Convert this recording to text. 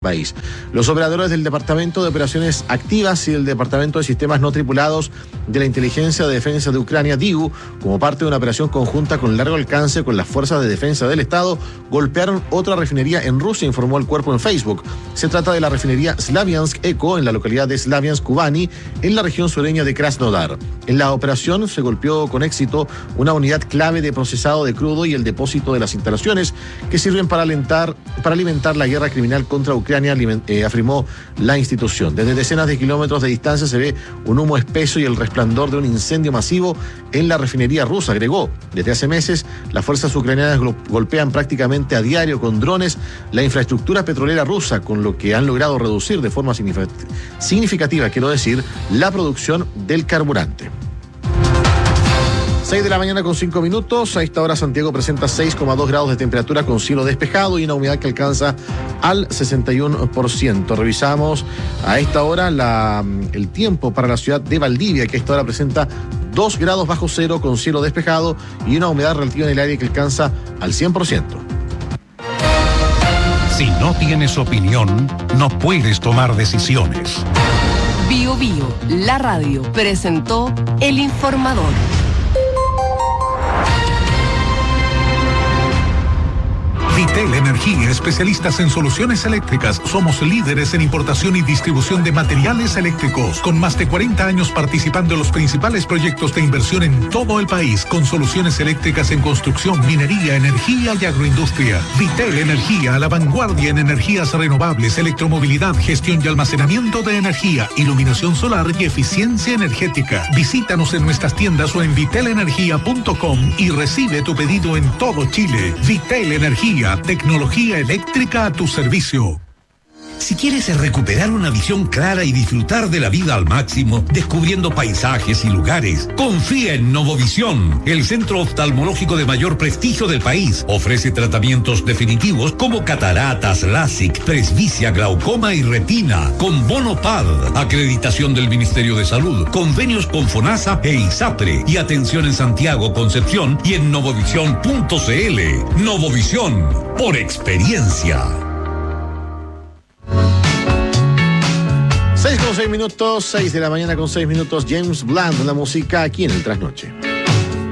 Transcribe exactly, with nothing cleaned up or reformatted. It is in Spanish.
país. Los operadores del Departamento de Operaciones Activas y del Departamento de Sistemas No Tripulados de la Inteligencia de Defensa de Ucrania, D I U, como parte de una operación conjunta con largo alcance con las fuerzas de defensa del Estado, golpearon otra refinería en Rusia, informó el cuerpo en Facebook. Se trata de la refinería Slaviansk Eco en la localidad de Slaviansk Kubani, en la región sureña de Krasnodar. En la operación se golpeó con éxito una unidad clave de procesado de crudo y el depósito de las instalaciones que sirven para alentar, para alimentar la guerra criminal contra Ucrania, eh, afirmó la institución. Desde decenas de kilómetros de distancia se ve un humo espeso y el resplandor de un incendio masivo en la refinería rusa, agregó. Desde hace meses, las fuerzas ucranianas golpean prácticamente a diario con drones la infraestructura petrolera rusa, con lo que han logrado reducir de forma significativa, quiero decir, la producción del carburante. seis de la mañana con cinco minutos. A esta hora Santiago presenta seis coma dos grados de temperatura con cielo despejado y una humedad que alcanza al sesenta y uno por ciento. Revisamos a esta hora la, el tiempo para la ciudad de Valdivia, que a esta hora presenta dos grados bajo cero con cielo despejado y una humedad relativa en el aire que alcanza al cien por ciento. Si no tienes opinión, no puedes tomar decisiones. Bio Bio, la radio, presentó El Informador. Vitel Energía, especialistas en soluciones eléctricas. Somos líderes en importación y distribución de materiales eléctricos, con más de cuarenta años participando en los principales proyectos de inversión en todo el país, con soluciones eléctricas en construcción, minería, energía y agroindustria. Vitel Energía, a la vanguardia en energías renovables, electromovilidad, gestión y almacenamiento de energía, iluminación solar y eficiencia energética. Visítanos en nuestras tiendas o en vitel energía punto com y recibe tu pedido en todo Chile. Vitel Energía, tecnología eléctrica a tu servicio. Si quieres recuperar una visión clara y disfrutar de la vida al máximo, descubriendo paisajes y lugares, confía en Novovisión, el centro oftalmológico de mayor prestigio del país. Ofrece tratamientos definitivos como cataratas, LASIK, presbicia, glaucoma y retina, con bono P A D, acreditación del Ministerio de Salud, convenios con FONASA e ISAPRE, y atención en Santiago, Concepción y en novovisión punto c l. Novovisión, por experiencia. seis con seis minutos, seis de la mañana con seis minutos. James Blunt, la música aquí en el Trasnoche.